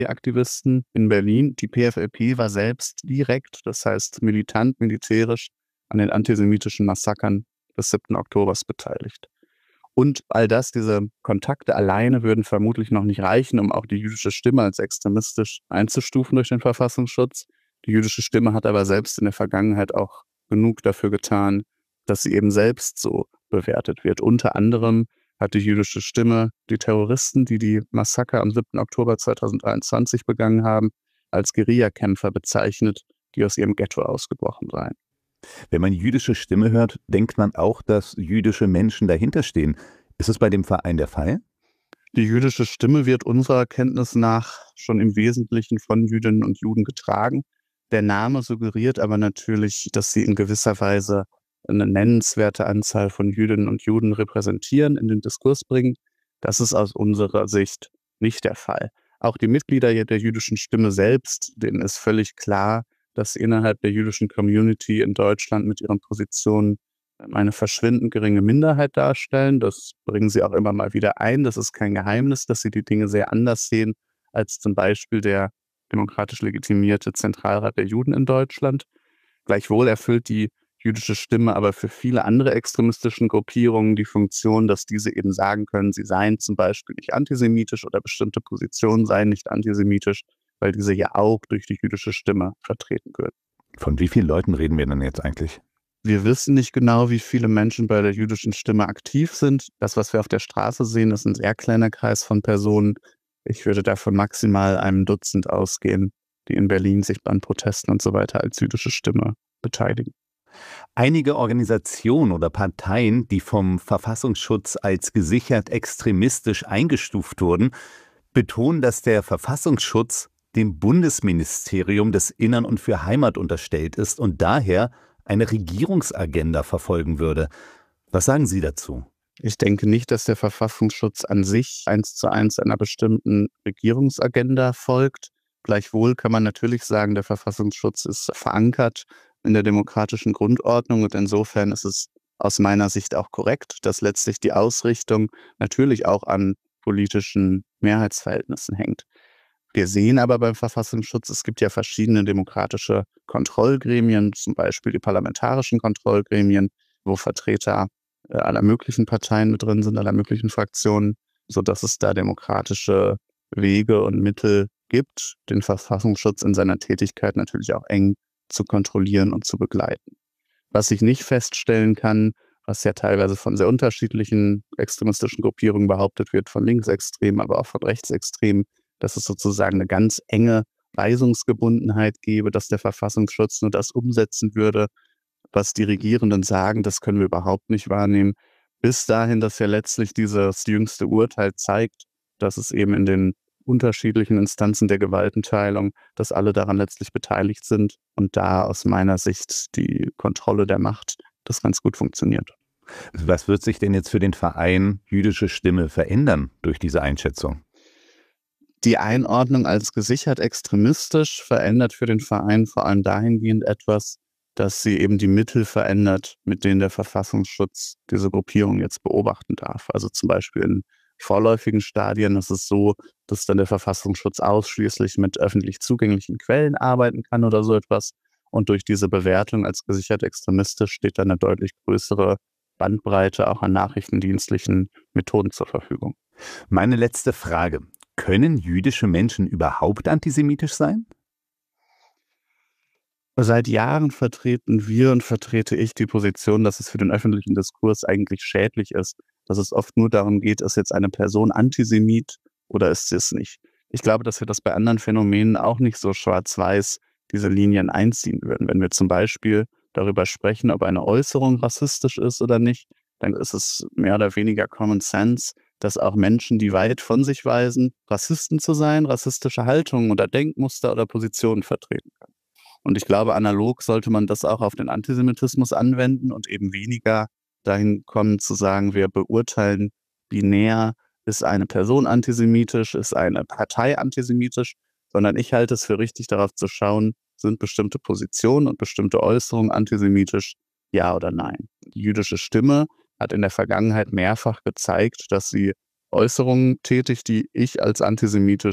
Aktivisten in Berlin. Die PFLP war selbst direkt, das heißt militant, militärisch, an den antisemitischen Massakern des 7. Oktobers beteiligt. Und all das, diese Kontakte alleine würden vermutlich noch nicht reichen, um auch die jüdische Stimme als extremistisch einzustufen durch den Verfassungsschutz. Die jüdische Stimme hat aber selbst in der Vergangenheit auch genug dafür getan, dass sie eben selbst so bewertet wird. Unter anderem hat die jüdische Stimme die Terroristen, die die Massaker am 7. Oktober 2023 begangen haben, als Guerillakämpfer bezeichnet, die aus ihrem Ghetto ausgebrochen seien. Wenn man jüdische Stimme hört, denkt man auch, dass jüdische Menschen dahinterstehen. Ist es bei dem Verein der Fall? Die jüdische Stimme wird unserer Kenntnis nach schon im Wesentlichen von Jüdinnen und Juden getragen. Der Name suggeriert aber natürlich, dass sie in gewisser Weise eine nennenswerte Anzahl von Jüdinnen und Juden repräsentieren, in den Diskurs bringen. Das ist aus unserer Sicht nicht der Fall. Auch die Mitglieder der jüdischen Stimme selbst, denen ist völlig klar, dass sie innerhalb der jüdischen Community in Deutschland mit ihren Positionen eine verschwindend geringe Minderheit darstellen. Das bringen sie auch immer mal wieder ein. Das ist kein Geheimnis, dass sie die Dinge sehr anders sehen als zum Beispiel der demokratisch legitimierte Zentralrat der Juden in Deutschland. Gleichwohl erfüllt die jüdische Stimme aber für viele andere extremistischen Gruppierungen die Funktion, dass diese eben sagen können, sie seien zum Beispiel nicht antisemitisch oder bestimmte Positionen seien nicht antisemitisch, weil diese ja auch durch die jüdische Stimme vertreten wird. Von wie vielen Leuten reden wir denn jetzt eigentlich? Wir wissen nicht genau, wie viele Menschen bei der jüdischen Stimme aktiv sind. Das, was wir auf der Straße sehen, ist ein sehr kleiner Kreis von Personen. Ich würde davon maximal einem Dutzend ausgehen, die in Berlin sich an Protesten und so weiter als jüdische Stimme beteiligen. Einige Organisationen oder Parteien, die vom Verfassungsschutz als gesichert extremistisch eingestuft wurden, betonen, dass der Verfassungsschutz dem Bundesministerium des Innern und für Heimat unterstellt ist und daher eine Regierungsagenda verfolgen würde. Was sagen Sie dazu? Ich denke nicht, dass der Verfassungsschutz an sich 1:1 einer bestimmten Regierungsagenda folgt. Gleichwohl kann man natürlich sagen, der Verfassungsschutz ist verankert in der demokratischen Grundordnung und insofern ist es aus meiner Sicht auch korrekt, dass letztlich die Ausrichtung natürlich auch an politischen Mehrheitsverhältnissen hängt. Wir sehen aber beim Verfassungsschutz, es gibt ja verschiedene demokratische Kontrollgremien, zum Beispiel die parlamentarischen Kontrollgremien, wo Vertreter aller möglichen Parteien mit drin sind, aller möglichen Fraktionen, sodass es da demokratische Wege und Mittel gibt, den Verfassungsschutz in seiner Tätigkeit natürlich auch eng zu kontrollieren und zu begleiten. Was ich nicht feststellen kann, was ja teilweise von sehr unterschiedlichen extremistischen Gruppierungen behauptet wird, von Linksextremen, aber auch von Rechtsextremen, dass es sozusagen eine ganz enge Weisungsgebundenheit gäbe, dass der Verfassungsschutz nur das umsetzen würde, was die Regierenden sagen. Das können wir überhaupt nicht wahrnehmen. Bis dahin, dass ja letztlich dieses jüngste Urteil zeigt, dass es eben in den unterschiedlichen Instanzen der Gewaltenteilung, dass alle daran letztlich beteiligt sind und da aus meiner Sicht die Kontrolle der Macht das ganz gut funktioniert. Was wird sich denn jetzt für den Verein Jüdische Stimme verändern durch diese Einschätzung? Die Einordnung als gesichert extremistisch verändert für den Verein vor allem dahingehend etwas, dass sie eben die Mittel verändert, mit denen der Verfassungsschutz diese Gruppierung jetzt beobachten darf. Also zum Beispiel in vorläufigen Stadien ist es so, dass dann der Verfassungsschutz ausschließlich mit öffentlich zugänglichen Quellen arbeiten kann oder so etwas. Und durch diese Bewertung als gesichert extremistisch steht dann eine deutlich größere Bandbreite auch an nachrichtendienstlichen Methoden zur Verfügung. Meine letzte Frage. Können jüdische Menschen überhaupt antisemitisch sein? Seit Jahren vertreten wir und vertrete ich die Position, dass es für den öffentlichen Diskurs eigentlich schädlich ist, dass es oft nur darum geht, ist jetzt eine Person Antisemit oder ist sie es nicht. Ich glaube, dass wir das bei anderen Phänomenen auch nicht so schwarz-weiß diese Linien einziehen würden. Wenn wir zum Beispiel darüber sprechen, ob eine Äußerung rassistisch ist oder nicht, dann ist es mehr oder weniger Common Sense, dass auch Menschen, die weit von sich weisen, Rassisten zu sein, rassistische Haltungen oder Denkmuster oder Positionen vertreten können. Und ich glaube, analog sollte man das auch auf den Antisemitismus anwenden und eben weniger dahin kommen zu sagen, wir beurteilen binär, ist eine Person antisemitisch, ist eine Partei antisemitisch, sondern ich halte es für richtig, darauf zu schauen, sind bestimmte Positionen und bestimmte Äußerungen antisemitisch, ja oder nein. Die jüdische Stimme hat in der Vergangenheit mehrfach gezeigt, dass sie Äußerungen tätigt, die ich als antisemitisch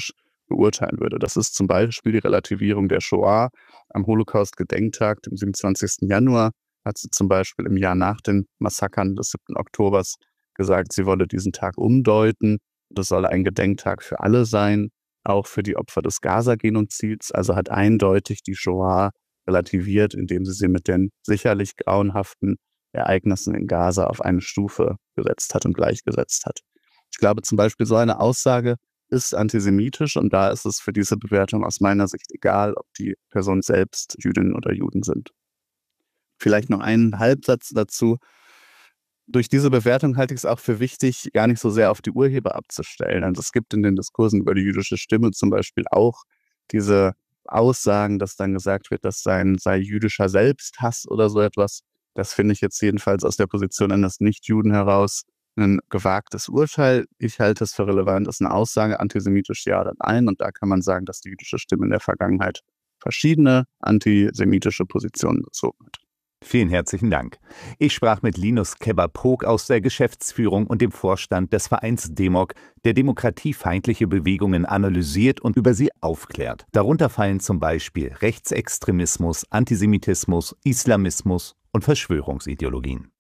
beurteilen würde. Das ist zum Beispiel die Relativierung der Shoah am Holocaust-Gedenktag, dem 27. Januar, hat sie zum Beispiel im Jahr nach den Massakern des 7. Oktobers gesagt, sie wolle diesen Tag umdeuten. Das solle ein Gedenktag für alle sein, auch für die Opfer des Gaza-Genozids. Also hat eindeutig die Shoah relativiert, indem sie mit den sicherlich grauenhaften Ereignissen in Gaza auf eine Stufe gesetzt hat und gleichgesetzt hat. Ich glaube zum Beispiel, so eine Aussage ist antisemitisch und da ist es für diese Bewertung aus meiner Sicht egal, ob die Personen selbst Jüdinnen oder Juden sind. Vielleicht noch einen Halbsatz dazu. Durch diese Bewertung halte ich es auch für wichtig, gar nicht so sehr auf die Urheber abzustellen. Also es gibt in den Diskursen über die jüdische Stimme zum Beispiel auch diese Aussagen, dass dann gesagt wird, das sei jüdischer Selbsthass oder so etwas. Das finde ich jetzt jedenfalls aus der Position eines Nichtjuden heraus ein gewagtes Urteil. Ich halte es für relevant, dass eine Aussage antisemitisch ja oder nein. Und da kann man sagen, dass die jüdische Stimme in der Vergangenheit verschiedene antisemitische Positionen bezogen hat. Vielen herzlichen Dank. Ich sprach mit Linus Kebber-Pog aus der Geschäftsführung und dem Vorstand des Vereins Demok, der demokratiefeindliche Bewegungen analysiert und über sie aufklärt. Darunter fallen zum Beispiel Rechtsextremismus, Antisemitismus, Islamismus und Verschwörungsideologien.